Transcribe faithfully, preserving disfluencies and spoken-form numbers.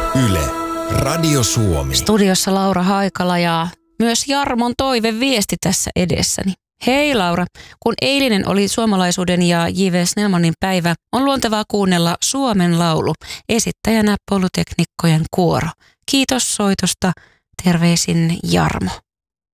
Yle, Radio Suomi. Studiossa Laura Haikala ja myös Jarmon toiveviesti tässä edessäni. Hei Laura, kun eilinen oli suomalaisuuden ja J V Snellmanin päivä, on luontevaa kuunnella Suomen laulu, esittäjänä Poluteknikkojen kuoro. Kiitos soitosta, terveisin Jarmo.